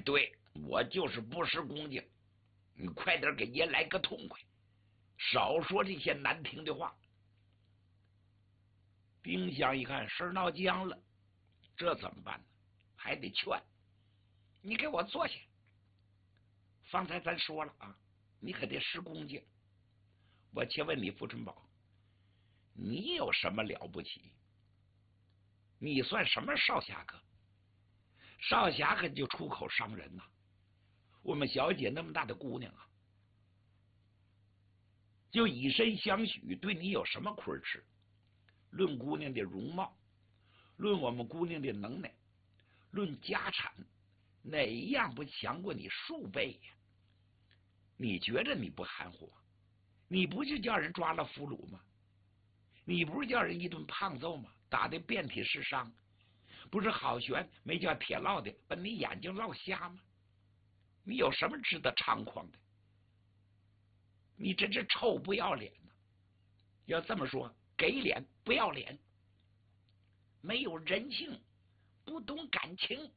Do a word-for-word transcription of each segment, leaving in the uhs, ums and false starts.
对，我就是不识恭敬，你快点给爷来个痛快，少说这些难听的话。丁香一看事闹僵了，这怎么办呢？还得劝你给我坐下。方才咱说了啊，你可得识恭敬。我且问你，傅春宝，你有什么了不起？你算什么少侠客？少侠客就出口伤人呐、啊！我们小姐那么大的姑娘啊，就以身相许，对你有什么亏吃？论姑娘的容貌，论我们姑娘的能耐，论家产，哪一样不强过你数倍呀？你觉着你不含糊？你不是叫人抓了俘虏吗？你不是叫人一顿胖揍吗？打得遍体是伤，不是好悬没叫铁烙的把你眼睛烙瞎吗？你有什么值得猖狂的？你真是臭不要脸呢、啊！要这么说，给脸不要脸，没有人性，不懂感情。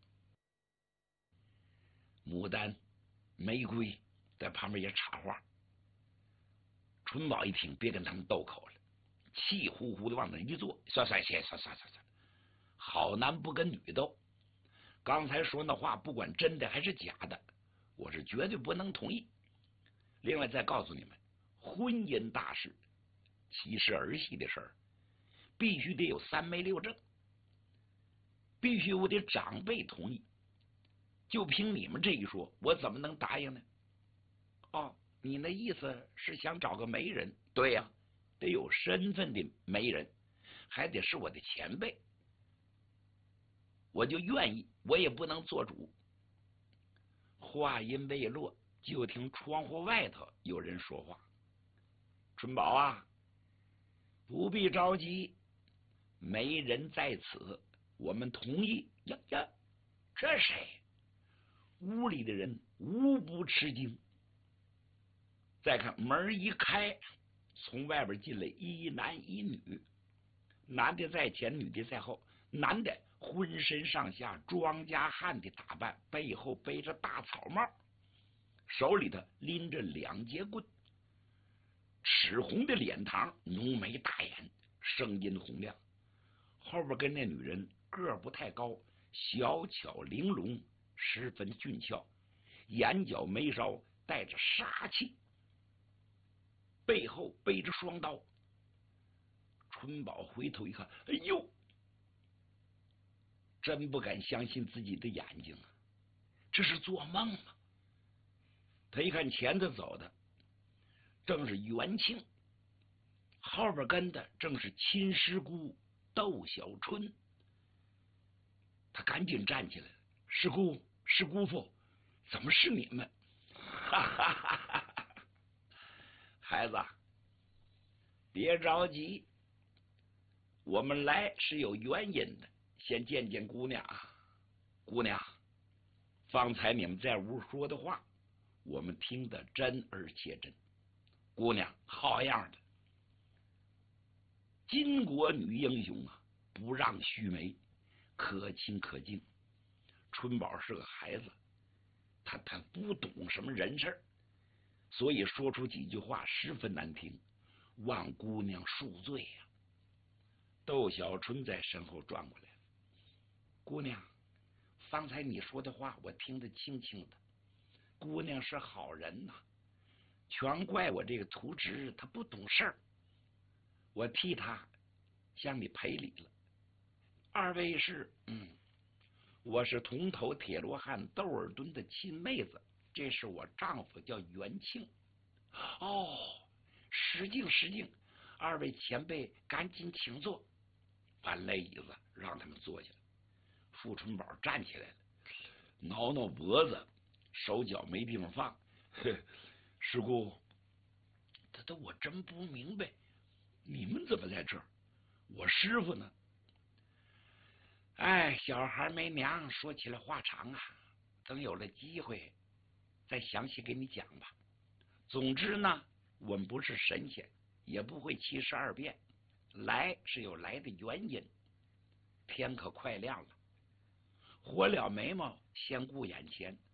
牡丹、玫瑰在旁边也插话。春宝一听，别跟他们斗口了，气呼呼的往那一坐，算算算算算算算，好男不跟女斗。刚才说那话，不管真的还是假的，我是绝对不能同意。另外再告诉你们，婚姻大事，其实儿戏的事儿，必须得有三媒六证，必须我得长辈同意。就凭你们这一说，我怎么能答应呢？哦，你那意思是想找个媒人？对呀、啊，得有身份的媒人，还得是我的前辈，我就愿意，我也不能做主。话音未落，就听窗户外头有人说话：“春宝啊，不必着急，媒人在此，我们同意。”呀呀，这谁？屋里的人无不吃惊。再看门一开，从外边进来一男一女，男的在前，女的在后。男的浑身上下庄稼汉的打扮，背后背着大草帽，手里头拎着两节棍，赤红的脸膛，浓眉大眼，声音洪亮。后边跟那女人个儿不太高，小巧玲珑，十分俊俏，眼角眉梢带着杀气，背后背着双刀。春宝回头一看，哎呦，真不敢相信自己的眼睛啊！这是做梦吗？他一看前头走的正是元庆，后边跟的正是亲师姑窦小春。他赶紧站起来，师姑，师姑父，怎么是你们？哈哈哈哈！孩子，别着急，我们来是有原因的。先见见姑娘啊，姑娘，方才你们在屋说的话，我们听得真而且真。姑娘好样的，巾帼女英雄啊，不让须眉，可亲可敬。春宝是个孩子，他他不懂什么人事，所以说出几句话十分难听，望姑娘恕罪呀、啊。窦小春在身后转过来，姑娘，方才你说的话我听得清清的，姑娘是好人呐、啊，全怪我这个徒侄他不懂事儿，我替他向你赔礼了。二位是，嗯，我是铜头铁罗汉窦尔敦的亲妹子，这是我丈夫叫元庆。哦，失敬失敬，二位前辈赶紧请坐，搬来椅子让他们坐下。傅春宝站起来了，挠挠脖子，手脚没地方放。师姑，他他我真不明白，你们怎么在这儿？我师傅呢？哎，小孩没娘，说起来话长啊，等有了机会再详细给你讲吧。总之呢，我们不是神仙，也不会七十二变，来是有来的原因。天可快亮了，火燎眉毛先顾眼前，